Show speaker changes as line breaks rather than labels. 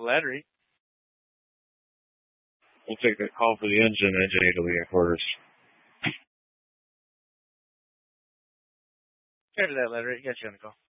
Lattery.
We'll take that call for the engine to the headquarters.
After that, Lattery, got you on the call.